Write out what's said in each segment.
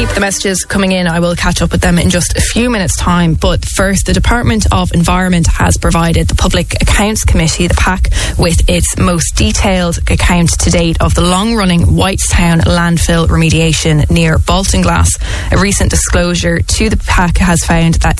keep the messages coming in. I will catch up with them in just a few minutes' time. But first, the Department of Environment has provided the Public Accounts Committee, the PAC, with its most detailed account to date of the long-running Whitestown landfill remediation near Baltinglass. A recent disclosure to the PAC has found that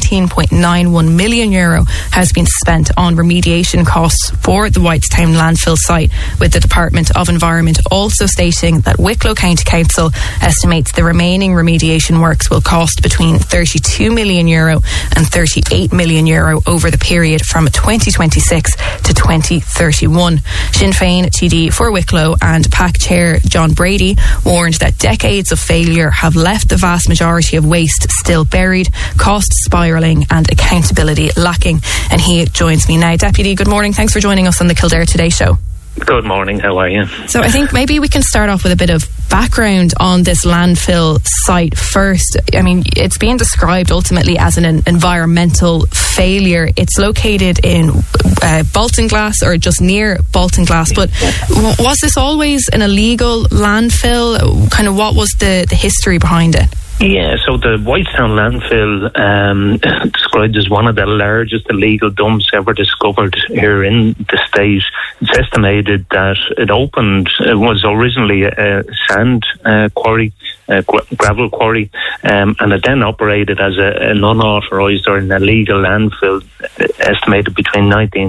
€17.91 million has been spent on remediation costs for the Whitestown landfill site, with the Department of Environment also stating that Wicklow County Council estimates the remaining remediation works will cost between €32 million and €38 million over the period from 2026 to 2031. Sinn Féin TD for Wicklow and PAC Chair John Brady warned that decades of failure have left the vast majority of waste still buried, costs spiralling and accountability lacking. And he joins me now. Deputy, good morning. Thanks for joining us on the Kildare Today show. Good morning, how are you? So I think maybe we can start off with a bit of background on this landfill site first. I mean, it's being described ultimately as an environmental failure. It's located in Baltinglass, or just near Baltinglass, but was this always an illegal landfill? Kind of what was the history behind it? Yeah, so the Whitestown landfill, described as one of the largest illegal dumps ever discovered here in the state. It's estimated that it was originally a sand quarry, gravel quarry, and it then operated as an unauthorised or an illegal landfill, estimated between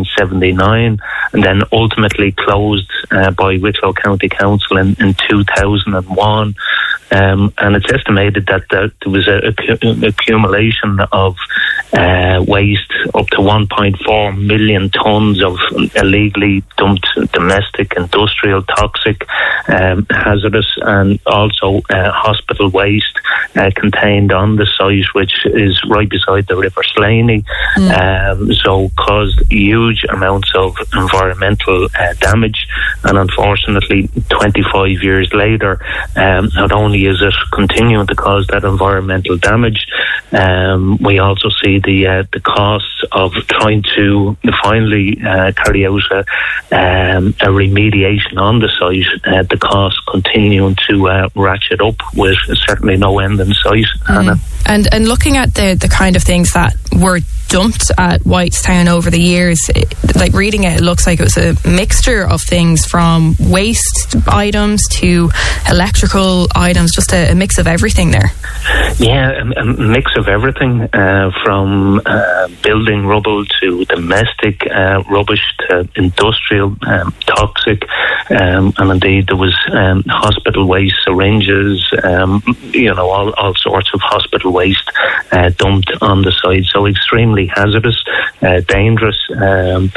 1979 and then ultimately closed by Wicklow County Council in 2001. And it's estimated that there was an accumulation of waste up to 1.4 million tonnes of illegally dumped domestic, industrial, toxic, hazardous and also hospital waste contained on the site, which is right beside the River Slaney. So caused huge amounts of environmental damage, and unfortunately 25 years later, not only is it continuing to cause that environmental damage, we also see the costs of trying to finally carry out a remediation on the site, the costs continuing to ratchet up with certainly no end in sight. And looking at the kind of things that were dumped at Whitestown over the years, like reading it looks like it was a mixture of things, from waste items to electrical items, just a mix of everything there. Yeah, a mix of everything, from building rubble to domestic rubbish to industrial, toxic, and indeed there was hospital waste, syringes, all sorts of hospital waste dumped on the site. So extremely hazardous, dangerous, and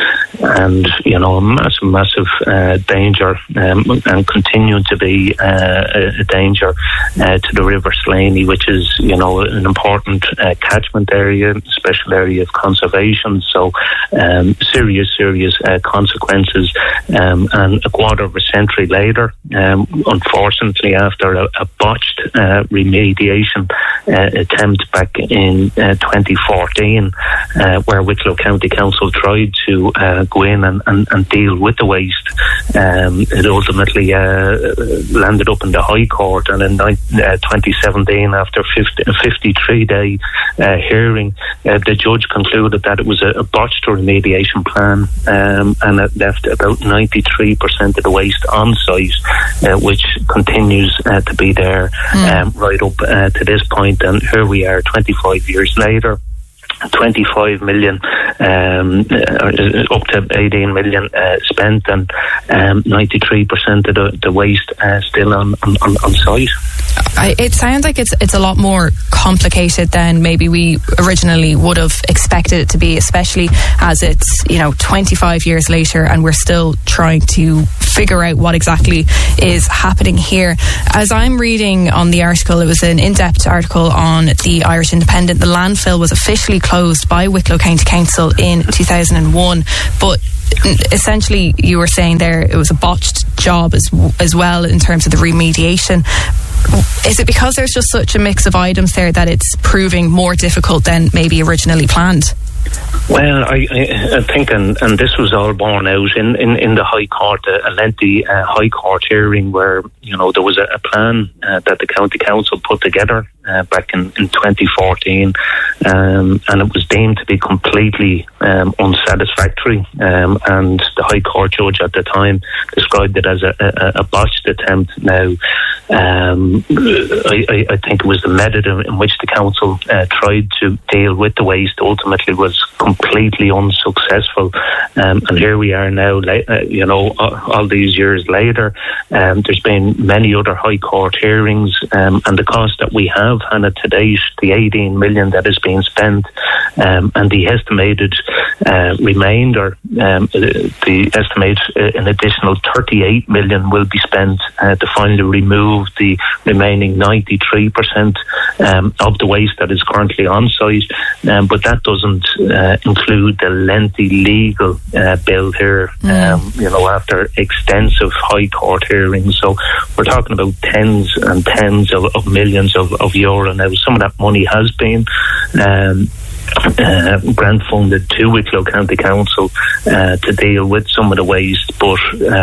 a massive danger, and continuing to be a danger to the River Slaney, which is an important catchment area, special area of conservation. So serious consequences, and a quarter of a century later, unfortunately after a botched remediation attempt back in 2014, where Wicklow County Council tried to go in and deal with the waste, it ultimately landed up in the High Court, and in 2017, after a 53-day hearing, the judge concluded that it was a botched remediation plan, and it left about 93% of the waste on site, which continues to be there right up to this point. And here we are 25 years later, 25 million, up to 18 million spent, and 93% of the waste still on site. It sounds like it's a lot more complicated than maybe we originally would have expected it to be, especially as it's 25 years later and we're still trying to figure out what exactly is happening here. As I'm reading on the article, it was an in-depth article on the Irish Independent. The landfill was officially closed by Wicklow County Council in 2001, but essentially you were saying there it was a botched job as well in terms of the remediation. Is it because there's just such a mix of items there that it's proving more difficult than maybe originally planned? Well, I think, and this was all borne out in the High Court, a lengthy High Court hearing where, there was a plan that the County Council put together back in 2014, and it was deemed to be completely unsatisfactory, and the High Court judge at the time described it as a botched attempt. Now, I think it was the method in which the Council tried to deal with the waste ultimately was completely unsuccessful, and here we are now, all these years later. There's been many other High Court hearings, and the cost that we have had to date, the 18 million that is being spent, and the estimated remainder, the estimate an additional 38 million will be spent to finally remove the remaining 93% of the waste that is currently on site, but that doesn't include the lengthy legal bill here, after extensive High Court hearings. So we're talking about tens and tens of millions of euro. Now, some of that money has been grant funded to Wicklow County Council to deal with some of the waste, but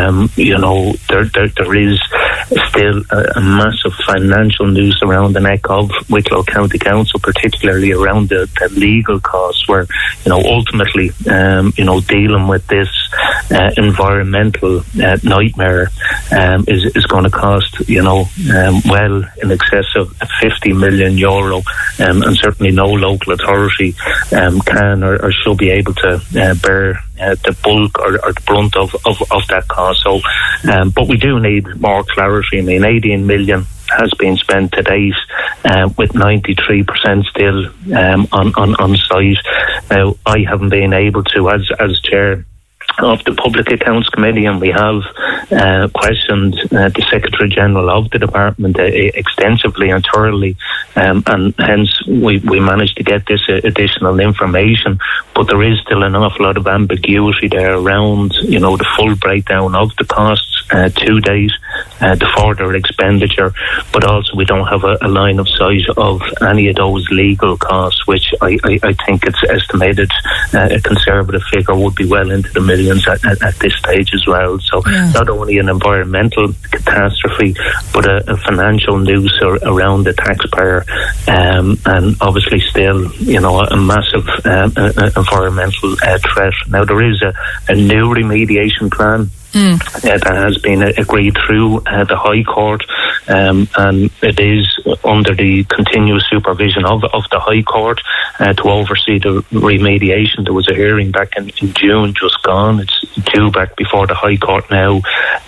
there is still a massive financial noose around the neck of Wicklow County Council, particularly around the legal costs, where ultimately dealing with this environmental nightmare is going to cost well in excess of 50 million euro, and certainly no local authority can or should be able to bear the bulk or the brunt of that cost. So, but we do need more clarity. I mean, 18 million has been spent to date, with 93% still on site. Now, I haven't been able to, as chair of the Public Accounts Committee, and we have questioned the Secretary General of the Department extensively and thoroughly, and hence we managed to get this additional information, but there is still an awful lot of ambiguity there around the full breakdown of the costs to date, the further expenditure, but also we don't have a line of sight of any of those legal costs, which I think it's estimated a conservative figure would be well into the millions at this stage as well. So not only an environmental catastrophe, but a financial noose around the taxpayer, and obviously still a massive environmental threat. Now, there is a new remediation plan that has been agreed through the High Court, and it is under the continuous supervision of the High Court to oversee the remediation. There was a hearing back in June just gone. It's due back before the High Court now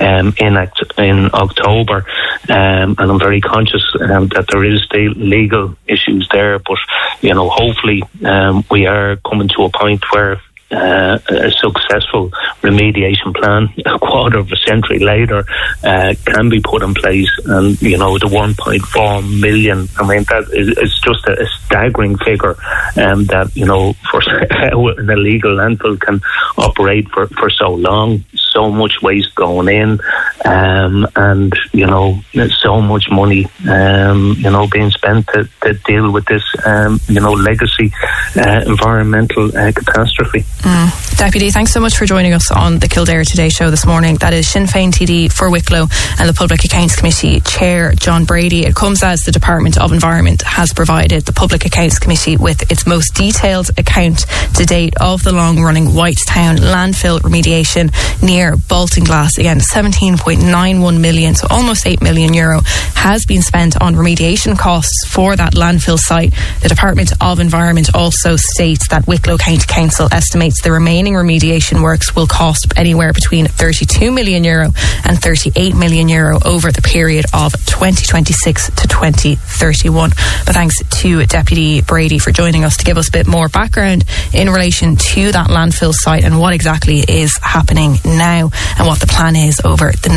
in October, and I'm very conscious that there is still legal issues there, but hopefully we are coming to a point where a successful remediation plan a quarter of a century later can be put in place, and the 1.4 million, I mean, that is just a staggering figure, that for how an illegal landfill can operate for so long, so much waste going in, and so much money being spent to deal with this legacy environmental catastrophe. Deputy, thanks so much for joining us on the Kildare Today show this morning. That is Sinn Féin TD for Wicklow and the Public Accounts Committee Chair John Brady. It comes as the Department of Environment has provided the Public Accounts Committee with its most detailed account to date of the long-running Whitestown landfill remediation near Baltinglass. Again, 17.91 million, so almost 8 million euro, has been spent on remediation costs for that landfill site. The Department of Environment also states that Wicklow County Council estimates the remaining remediation works will cost anywhere between 32 million euro and 38 million euro over the period of 2026 to 2031. But thanks to Deputy Brady for joining us to give us a bit more background in relation to that landfill site and what exactly is happening now and what the plan is over the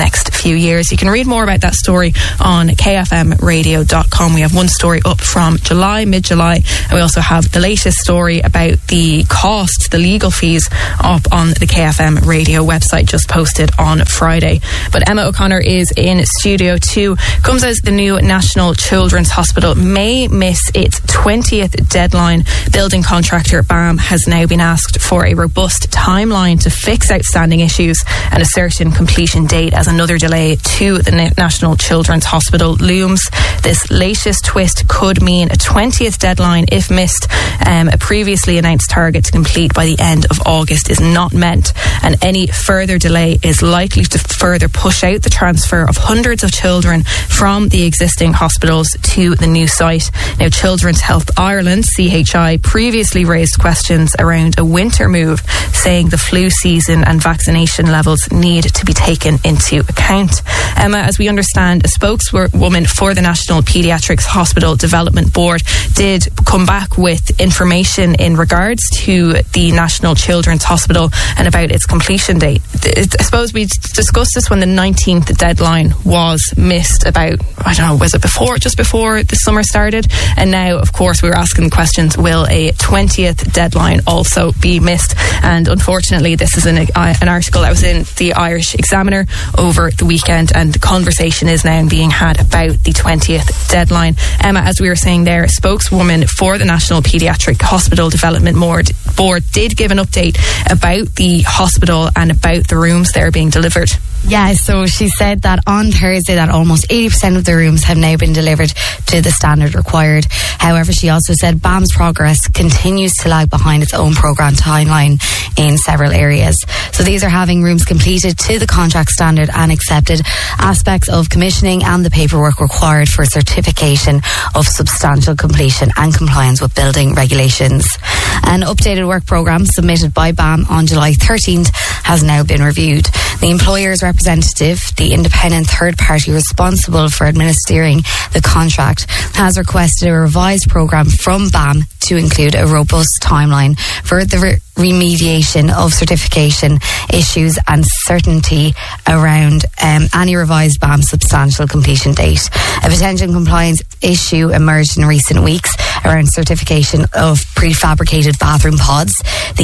next few years. You can read more about that story on kfmradio.com. We have one story up from mid-July, and we also have the latest story about the cost, the legal fees, up on the KFM radio website, just posted on Friday. But Emma O'Connor is in Studio 2. Comes as the new National Children's Hospital may miss its 20th deadline. Building contractor BAM has now been asked for a robust timeline to fix outstanding issues, and a certain completion date as another delay to the National Children's Hospital looms. This latest twist could mean a 20th deadline if missed. A previously announced target to complete by the end of August is not met, and any further delay is likely to further push out the transfer of hundreds of children from the existing hospitals to the new site. Now, Children's Health Ireland, CHI, previously raised questions around a winter move, saying the flu season and vaccination levels need to be taken into account. Emma, as we understand, a spokeswoman for the National Paediatrics Hospital Development Board did come back with information in regards to the National Children's Hospital and about its completion date. I suppose we discussed this when the 19th deadline was missed about, I don't know, was it just before the summer started? And now, of course, we were asking the questions, will a 20th deadline also be missed? And unfortunately, this is an article that was in the Irish Examiner over the weekend, and the conversation is now being had about the 20th deadline. Emma, as we were saying there, a spokeswoman for the National Paediatric Hospital Development Board did give an update about the hospital and about the rooms that are being delivered. Yeah, so she said that on Thursday that almost 80% of the rooms have now been delivered to the standard required. However, she also said BAM's progress continues to lag behind its own programme timeline in several areas. So these are having rooms completed to the contract standard and accepted, aspects of commissioning and the paperwork required for certification of substantial completion and compliance with building regulations. An updated work programme submitted by BAM on July 13th has now been reviewed. The employer's representative, the independent third party responsible for administering the contract, has requested a revised programme from BAM to include a robust timeline for the remediation of certification issues and certainty around any revised BAM substantial completion date. A potential compliance issue emerged in recent weeks around certification of prefabricated bathroom pods. The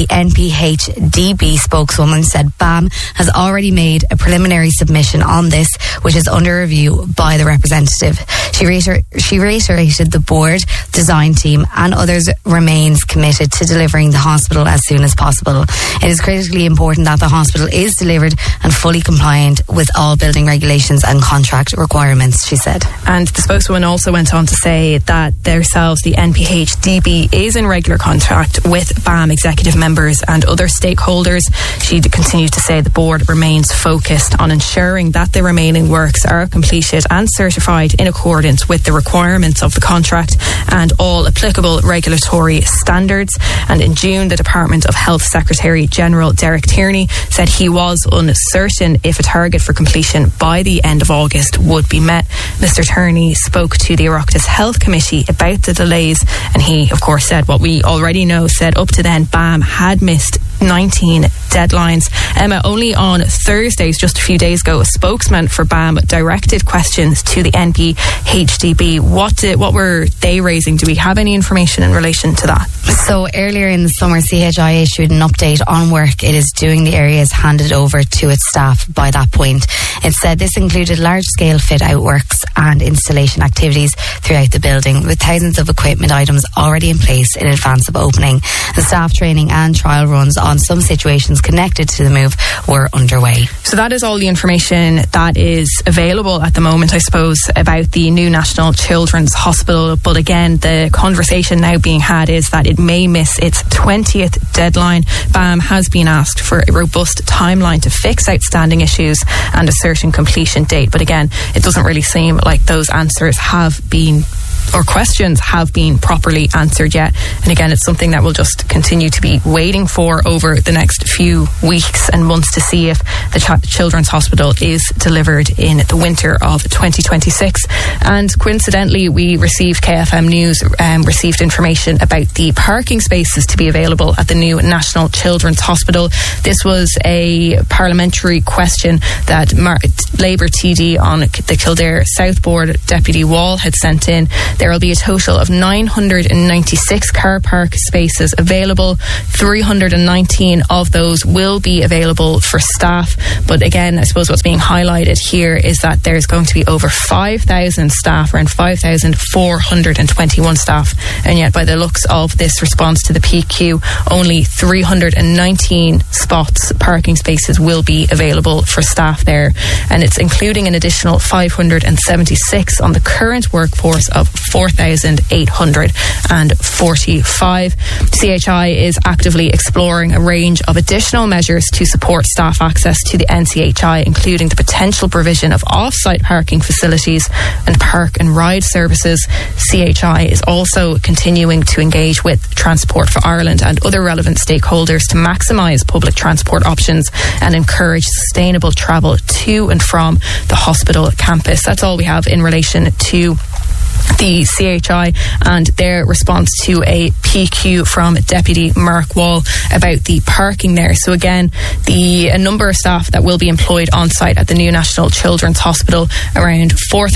NPHDB spokeswoman said BAM has already made a preliminary submission on this, which is under review by the representative. She reiterated the board, design team and others remains committed to delivering the hospital as soon as possible. It is critically important that the hospital is delivered and fully compliant with all building regulations and contract requirements, she said. And the spokeswoman also went on to say that themselves, the NPHDB, is in regular contact with BAM executive members and other stakeholders. She continued to say the board remains focused on ensuring that the remaining works are completed and certified in accordance with the requirements of the contract and all applicable regulatory standards. And in June, the Department of Health Secretary General Derek Tierney said he was uncertain if a target for completion by the end of August would be met. Mr. Tierney spoke to the Oireachtas Health Committee about the delays, and he, of course, said what we already know, said up to then BAM had missed 19 deadlines. Emma, only on Thursdays, just a few days ago, a spokesman for BAM directed questions to the NPHDB. What were they raising? Do we have any information in relation to that? So earlier in the summer, CHI issued an update on work it is doing. The areas handed over to its staff by that point. It said this included large-scale fit-out works and installation activities throughout the building, with thousands of equipment items already in place in advance of opening. The staff training and trial runs on some situations connected to the move were underway. So that is all the information that is available at the moment, I suppose, about the new National Children's Hospital. But again, the conversation now being had is that it may miss its 20th deadline. BAM has been asked for a robust timeline to fix outstanding issues and a certain completion date. But again, it doesn't really seem like those answers have been or questions have been properly answered yet. And again, it's something that we'll just continue to be waiting for over the next few weeks and months to see if the Children's Hospital is delivered in the winter of 2026. And coincidentally, we received KFM News received information about the parking spaces to be available at the new National Children's Hospital. This was a parliamentary question that Labour TD on the Kildare South Board, Deputy Wall, had sent in. There will be a total of 996 car park spaces available. 319 of those will be available for staff. But again, I suppose what's being highlighted here is that there's going to be over 5,000 staff, around 5,421 staff. And yet, by the looks of this response to the PQ, only 319 parking spaces will be available for staff there. And it's including an additional 576 on the current workforce of 4,845. CHI is actively exploring a range of additional measures to support staff access to the NCHI, including the potential provision of off-site parking facilities and park and ride services. CHI is also continuing to engage with Transport for Ireland and other relevant stakeholders to maximise public transport options and encourage sustainable travel to and from the hospital campus. That's all we have in relation to the CHI and their response to a PQ from Deputy Mark Wall about the parking there. So again, a number of staff that will be employed on site at the new National Children's Hospital, around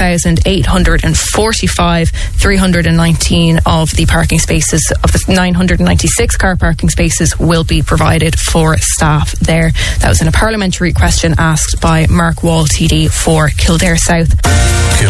4,845, 319 of the parking spaces, of the 996 car parking spaces, will be provided for staff there. That was in a parliamentary question asked by Mark Wall TD for Kildare South.